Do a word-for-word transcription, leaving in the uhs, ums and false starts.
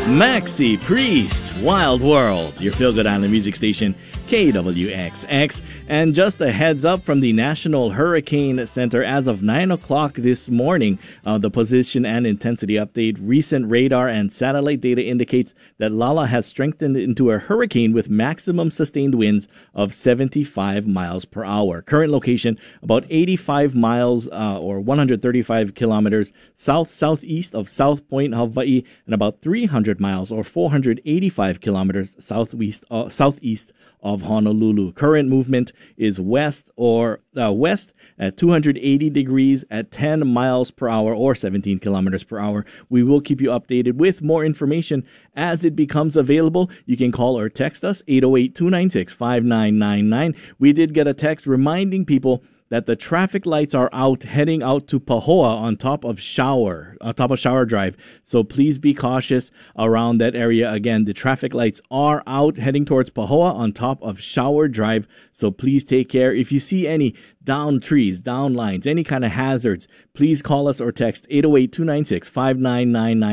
Maxi Priest, Wild World, your feel-good island music station, K W X X. And just a heads up from the National Hurricane Center, as of nine o'clock this morning, uh, the position and intensity update. Recent radar and satellite data indicates that Lala has strengthened into a hurricane with maximum sustained winds of seventy-five miles per hour. Current location, about eighty-five miles uh, or one hundred thirty-five kilometers south-southeast of South Point, Hawaii, and about three hundred miles or four hundred eighty-five kilometers southeast, uh, southeast of Honolulu. Current movement is west or uh, west at two hundred eighty degrees at ten miles per hour or seventeen kilometers per hour. We will keep you updated with more information as it becomes available. You can call or text us eight oh eight, two nine six, five nine nine nine. We did get a text reminding people that the traffic lights are out heading out to Pahoa on top of Shower, on top of Shower Drive. So please be cautious around that area. Again, the traffic lights are out heading towards Pahoa on top of Shower Drive. So please take care. If you see any down trees, down lines, any kind of hazards, please call us or text eight oh eight, two nine six, five nine nine nine.